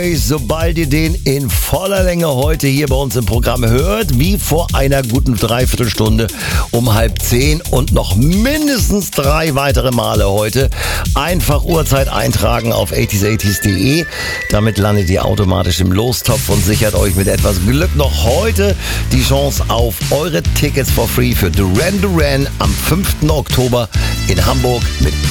euch, sobald ihr den in voller Länge heute hier bei uns im Programm hört, wie vor einer guten Dreiviertelstunde um 9:30 und noch mindestens 3 weitere Male heute. Einfach Uhrzeit eintragen auf 80s80s.de. Damit landet ihr automatisch im Lostopf und sichert euch mit etwas Glück noch heute die Chance auf eure Tickets for free für Duran Duran am 5. Oktober in Hamburg mit